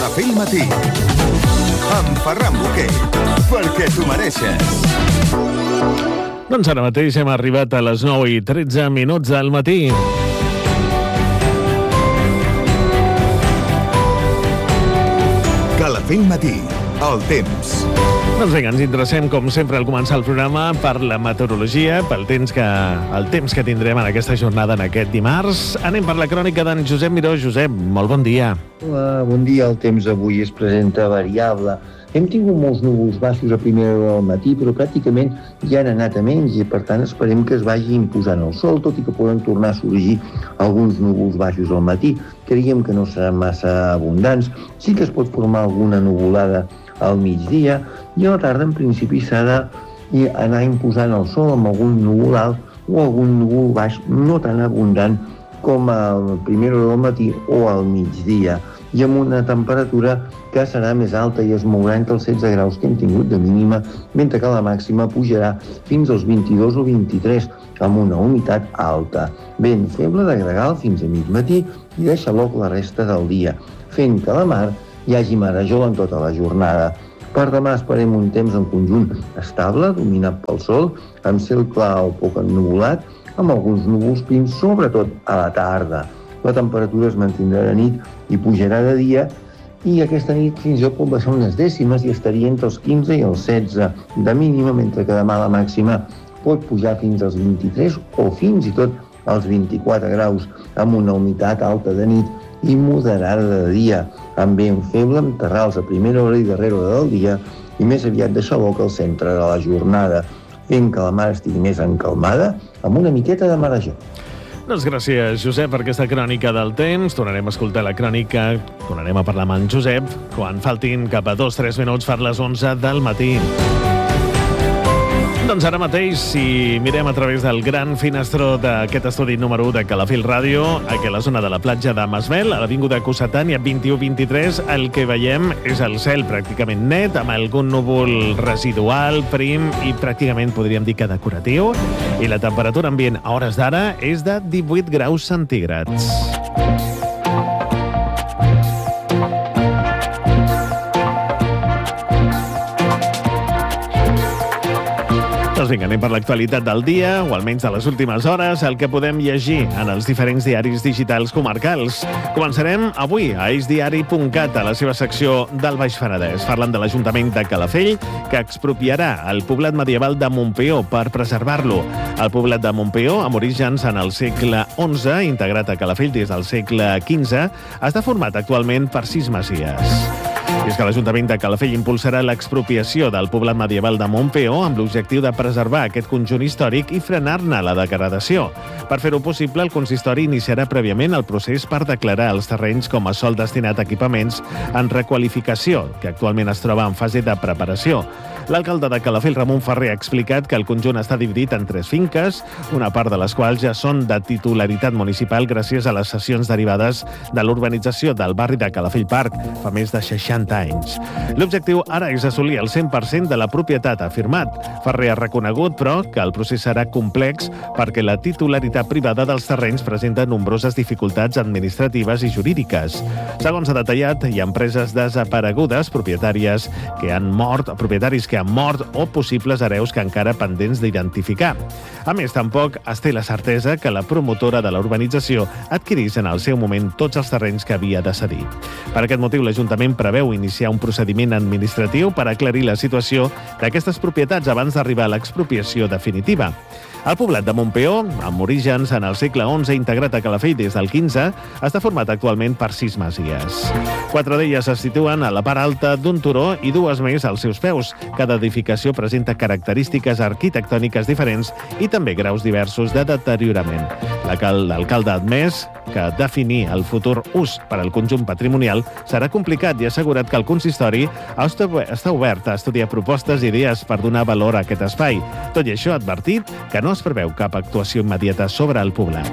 Calafell Matí, amb Ferran Boquer, perquè t'ho mereixes. Doncs ara mateix hem arribat a les 9:13 del matí. Calafell Matí, el temps. Doncs vinga, ens interessem, com sempre, al començar el programa per la meteorologia, pel temps que tindrem en aquesta jornada, en aquest dimarts. Anem per la crònica d'en Josep Miró. Josep, molt bon dia. Hola, bon dia. El temps avui es presenta variable. Hem tingut molts núvols baixos a primera hora del matí, però pràcticament ja han anat a menys i, per tant, esperem que es vagi imposant el sol, tot i que poden tornar a sorgir alguns núvols baixos al matí. Creiem que no seran massa abundants. Sí que es pot formar alguna nuvolada al migdia i a la tarda, en principi, s'ha d'anar imposant el sol amb algun núvol alt o algun núvol baix no tan abundant com a primera hora del matí o al migdia, i amb una temperatura que serà més alta i es mourà entre els 16 graus que hem tingut de mínima, mentre que la màxima pujarà fins als 22 o 23, amb una humitat alta. Vent feble de gregal fins a migmatí i de xaloc la resta del dia, fent que a la mar hi hagi marejol en tota la jornada. Per demà esperem un temps en conjunt estable, dominat pel sol, amb cel clar o poc ennuvolat, amb alguns núvols prims, sobretot a la tarda. La temperatura es mantindrà de nit i pujarà de dia, i aquesta nit fins i tot pot baixar unes dècimes i estaria entre els 15 i els 16 de mínima, mentre que demà la màxima pot pujar fins als 23 o fins i tot als 24 graus, amb una humitat alta de nit i moderada de dia, amb vent feble amb terrals a primera hora i darrera hora del dia i més aviat de xaloc al centre de la jornada, fent que la mar estigui més encalmada amb una miqueta de marejor. Doncs gràcies, Josep, per aquesta crònica del temps. Tornarem a escoltar la crònica, tornarem a parlar amb en Josep quan faltin cap a 2-3 minuts per les 11 del matí. Doncs ara mateix, si mirem a través del gran finestró d'aquest estudi número 1 de Calafell Ràdio, aquí a la zona de la platja de Masvel, a l'avinguda Cossetània 21-23, el que veiem és el cel pràcticament net, amb algun núvol residual, prim i pràcticament podríem dir que decoratiu, i la temperatura ambient a hores d'ara és de 18 graus centígrads. Doncs vinga, anem per l'actualitat del dia, o almenys de les últimes hores, el que podem llegir en els diferents diaris digitals comarcals. Començarem avui a eixdiari.cat, a la seva secció del Baix Penedès. Parlen de l'Ajuntament de Calafell, que expropiarà el poblat medieval de Montpeó per preservar-lo. El poblat de Montpeó, amb orígens en el segle XI, integrat a Calafell des del segle XV, està format actualment per 6 masies. I és que l'Ajuntament de Calafell impulsarà l'expropiació del poblat medieval de Montpeó amb l'objectiu de preservar aquest conjunt històric i frenar-ne la degradació. Per fer-ho possible, el consistori iniciarà prèviament el procés per declarar els terrenys com a sòl destinat a equipaments en requalificació, que actualment es troba en fase de preparació. L'alcalde de Calafell, Ramon Ferrer, ha explicat que el conjunt està dividit en 3 finques, una part de les quals ja són de titularitat municipal gràcies a les cessions derivades de l'urbanització del barri de Calafell Park fa més de 60 anys. L'objectiu ara és assolir el 100% de la propietat, ha afirmat. Ferrer ha reconegut, però, que el procés serà complex perquè la titularitat privada dels terrenys presenta nombroses dificultats administratives i jurídiques. Segons ha detallat, hi ha empreses desaparegudes, propietaris que han mort o possibles hereus que encara pendents d'identificar. A més, tampoc es té la certesa que la promotora de la urbanització adquirís en el seu moment tots els terrenys que havia de cedir. Per aquest motiu, l'Ajuntament preveu iniciar un procediment administratiu per aclarir la situació d'aquestes propietats abans d'arribar a l'expropiació definitiva. El poblat de Montpeó, amb orígens en el segle XI integrat a Calafell des del XV, està format actualment per 6 masies. 4 d'elles es situen a la part alta d'un turó i 2 més als seus peus. Cada edificació presenta característiques arquitectòniques diferents i també graus diversos de deteriorament. L'alcalde ha admès que definir el futur ús per al conjunt patrimonial serà complicat i ha assegurat que el consistori està obert a estudiar propostes i idees per donar valor a aquest espai. Tot i això, ha advertit que no es preveu cap actuació immediata sobre el poblat.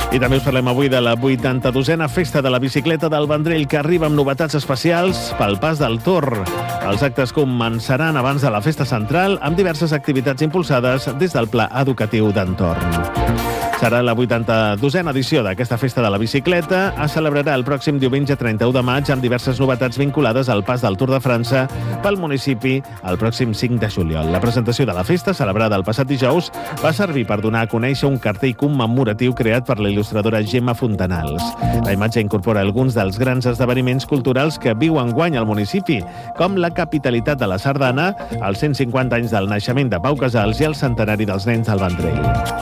I també us parlem avui de la 82a Festa de la Bicicleta del Vendrell, que arriba amb novetats especials pel Pas del Tor. Els actes començaran abans de la festa central amb diverses activitats impulsades des del Pla Educatiu d'Entorn. Serà la 82a edició d'aquesta Festa de la Bicicleta. Es celebrarà el pròxim diumenge 31 de maig amb diverses novetats vinculades al Pas del Tour de França pel municipi el pròxim 5 de juliol. La presentació de la festa, celebrada el passat dijous, va servir per donar a conèixer un cartell commemoratiu creat per la il·lustradora Gemma Fontanals. La imatge incorpora alguns dels grans esdeveniments culturals que viu enguany al municipi, com la capitalitat de la Sardana, els 150 anys del naixement de Pau Casals i el centenari dels nens del Vendrell.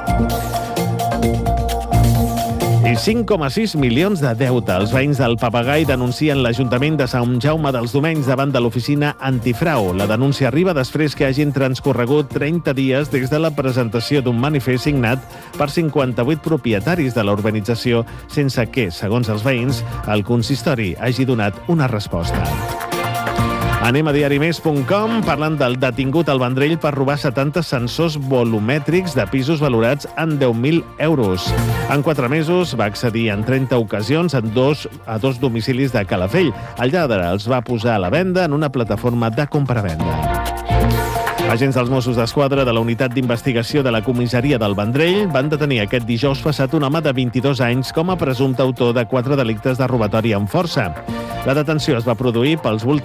I 5,6 milions de deute. Els veïns del Papagai denuncien l'Ajuntament de Sant Jaume dels Domenys davant de l'oficina antifrau. La denúncia arriba després que hagin transcorregut 30 dies des de la presentació d'un manifest signat per 58 propietaris de la urbanització, sense que, segons els veïns, el consistori hagi donat una resposta. Anem a diarimés.com parlant del detingut al Vendrell per robar 70 sensors volumètrics de pisos valorats en 10.000 euros. En 4 mesos va accedir en 30 ocasions a dos domicilis de Calafell. El lladre els va posar a la venda en una plataforma de compra-venda. Agents dels Mossos d'Esquadra de la Unitat d'Investigació de la Comissaria del Vendrell van detenir aquest dijous passat un home de 22 anys com a presumpte autor de 4 delictes de robatori amb força. La detenció es va produir pels voltants